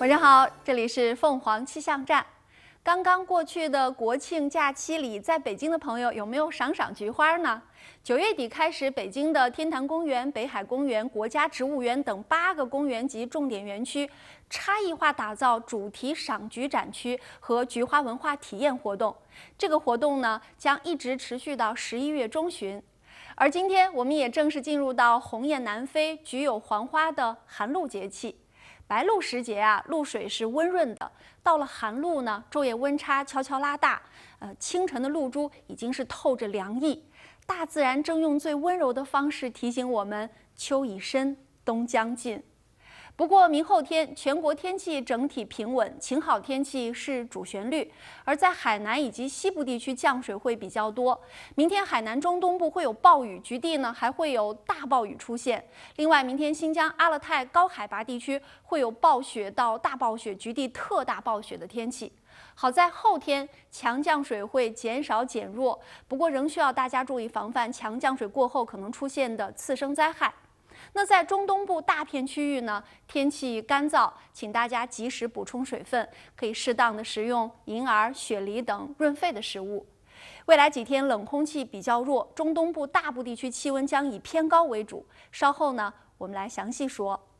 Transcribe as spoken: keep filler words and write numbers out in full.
晚上好，这里是凤凰气象站。刚刚过去的国庆假期里，在北京的朋友有没有赏赏菊花呢？九月底开始，北京的天坛公园、北海公园、国家植物园等八个公园及重点园区，差异化打造主题赏菊展区和菊花文化体验活动。这个活动呢，将一直持续到十一月中旬。而今天，我们也正式进入到鸿雁南飞、菊有黄花的寒露节气。白露时节啊，露水是温润的。到了寒露呢，昼夜温差悄悄拉大，呃，清晨的露珠已经是透着凉意。大自然正用最温柔的方式提醒我们：秋已深，冬将近。不过明后天全国天气整体平稳，晴好天气是主旋律，而在海南以及西部地区降水会比较多。明天海南中东部会有暴雨，局地呢还会有大暴雨出现。另外，明天新疆阿勒泰高海拔地区会有暴雪到大暴雪，局地特大暴雪的天气。好在后天强降水会减少减弱，不过仍需要大家注意防范强降水过后可能出现的次生灾害。那在中东部大片区域呢，天气干燥，请大家及时补充水分，可以适当的食用银耳、雪梨等润肺的食物。未来几天冷空气比较弱，中东部大部地区气温将以偏高为主。稍后呢，我们来详细说。